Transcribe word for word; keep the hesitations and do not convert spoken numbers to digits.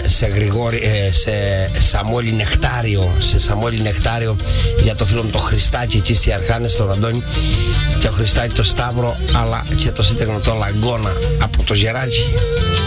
σε, Γρηγόρη, ε, σε Σαμόλη Νεκτάριο, σε Σαμόλη Νεκτάριο για το φίλο μου το Χριστάκη εκεί στις Ιαρχάνες, τον Αντώνη, και ο Χριστάκη το Σταύρο, αλλά και το σύνταγμα το Λαγκώνα από το Γεράκι.